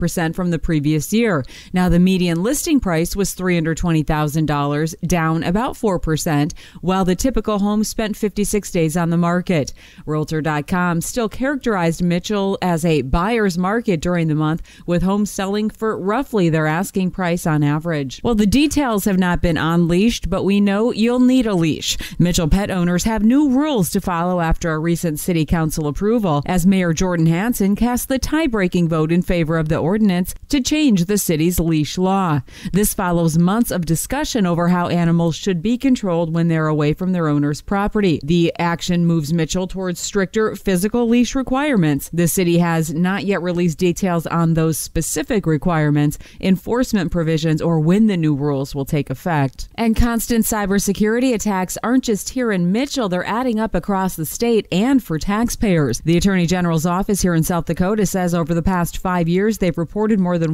percent from the previous year. Now, the median listing price was $320,000, down about 4%, while the typical home spent 56 days on the market. Realtor.com still characterized Mitchell as a buyer's market during the month, with homes selling for roughly their asking price on average. Well, the details have not been unleashed, but we know you'll need a leash. Mitchell pet owners have new rules to follow after a recent city council approval, as Mayor Jordan Hansen cast the tie-breaking vote in favor of the ordinance to change the city's leash law. This follows months of discussion over how animals should be controlled when they're away from their owner's property. The action moves Mitchell towards stricter physical leash requirements. The city has not yet released details on those specific requirements, enforcement provisions, or when the new rules will take effect. And constant cybersecurity attacks aren't just here in Mitchell, they're adding up across the state and for taxpayers. The Attorney General's office here in South Dakota says over the past 5 years, they've reported more than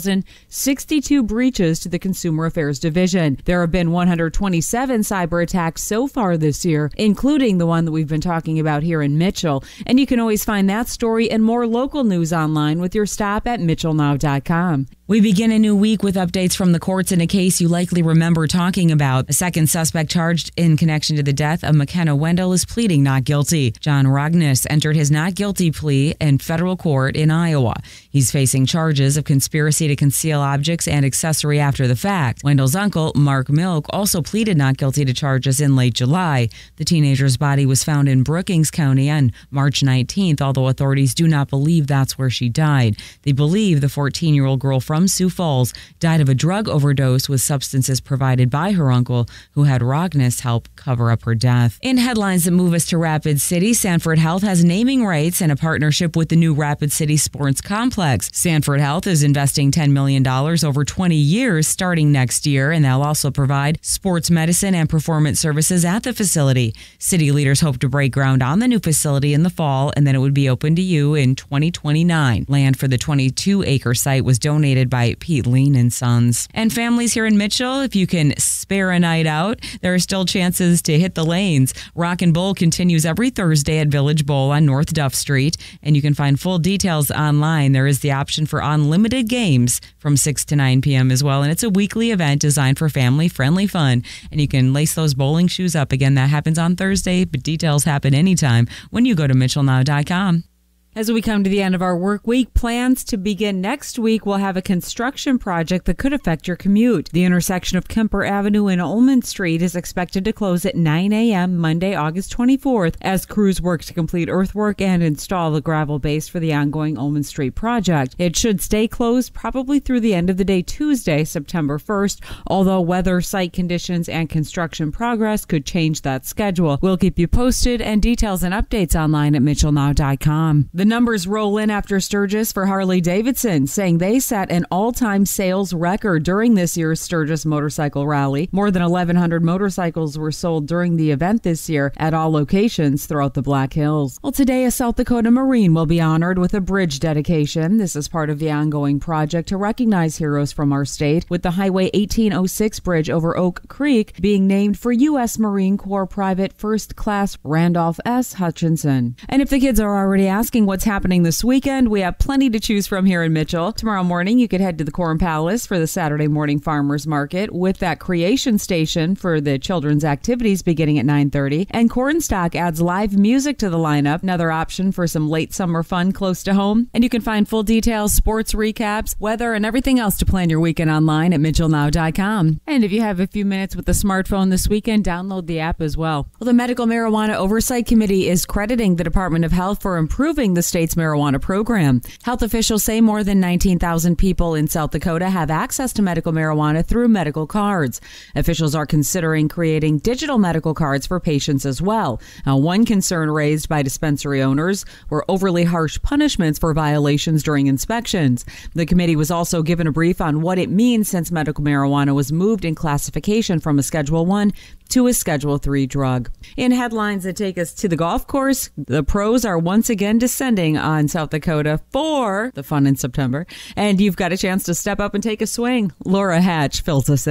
1,062 breaches to the Consumer Affairs Division. There have been 127 cyber attacks so far this year, including the one that we've been talking about here in Mitchell. And you can always find that story and more local news online with your stop at mitchellnow.com. We begin a new week with updates from the courts in a case you likely remember talking about. A second suspect charged in connection to the death of McKenna Wendell is pleading not guilty. John Rognes entered his not guilty plea in federal court in Iowa. He's facing charges of conspiracy to conceal objects and accessory after the fact. Wendell's uncle, Mark Milk, also pleaded not guilty to charges in late July. The teenager's body was found in Brookings County on March 19th, although authorities do not believe that's where she died. They believe the 14-year-old girl from Sioux Falls died of a drug overdose with substances provided by her uncle, who had Rognes help cover up her death. In headlines that move us to Rapid City, Sanford Health has naming rights and a partnership with the new Rapid City Sports Complex. Sanford Health is investing $10 million over 20 years starting next year, and they'll also provide sports medicine and performance services at the facility. City leaders hope to break ground on the new facility in the fall, and then it would be open to you in 2029. Land for the 22-acre site was donated by Pete Lean and Sons. And families here in Mitchell, if you can spare a night out, there are still chances to hit the lanes. Rockin' Bowl continues every Thursday at Village Bowl on North Duff Street, and you can find full details online. There is the option for unlimited games from 6 to 9 p.m. as well, and it's a weekly event designed for family-friendly fun, and you can lace those bowling shoes up. Again, that happens on Thursday, but details happen anytime when you go to mitchellnow.com. As we come to the end of our work week, plans to begin next week will have a construction project that could affect your commute. The intersection of Kemper Avenue and Ullman Street is expected to close at 9 a.m. Monday, August 24th, as crews work to complete earthwork and install the gravel base for the ongoing Ullman Street project. It should stay closed probably through the end of the day Tuesday, September 1st, although weather, site conditions, and construction progress could change that schedule. We'll keep you posted, and details and updates online at mitchellnow.com. The numbers roll in after Sturgis for Harley-Davidson, saying they set an all-time sales record during this year's Sturgis Motorcycle Rally. More than 1,100 motorcycles were sold during the event this year at all locations throughout the Black Hills. Well, today a South Dakota Marine will be honored with a bridge dedication. This is part of the ongoing project to recognize heroes from our state, with the Highway 1806 bridge over Oak Creek being named for U.S. Marine Corps Private First Class Randolph S. Hutchinson. And if the kids are already asking what's happening this weekend, we have plenty to choose from here in Mitchell. Tomorrow morning, you could head to the Corn Palace for the Saturday morning farmers market, with that creation station for the children's activities beginning at 9:30. And Cornstalk adds live music to the lineup, another option for some late summer fun close to home. And you can find full details, sports recaps, weather, and everything else to plan your weekend online at mitchellnow.com. And if you have a few minutes with the smartphone this weekend, download the app as well. Well, the Medical Marijuana Oversight Committee is crediting the Department of Health for improving the state's marijuana program. Health officials say more than 19,000 people in South Dakota have access to medical marijuana through medical cards. Officials are considering creating digital medical cards for patients as well. Now, one concern raised by dispensary owners were overly harsh punishments for violations during inspections. The committee was also given a brief on what it means since medical marijuana was moved in classification from a Schedule 1 to a Schedule 3 drug. In headlines that take us to the golf course, the pros are once again descending on South Dakota for the fun in September, and you've got a chance to step up and take a swing. Laura Hatch fills us in.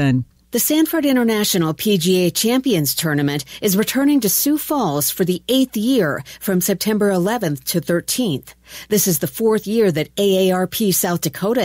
The Sanford International PGA Champions Tournament is returning to Sioux Falls for the 8th year from September 11th to 13th. This is the 4th year that AARP South Dakota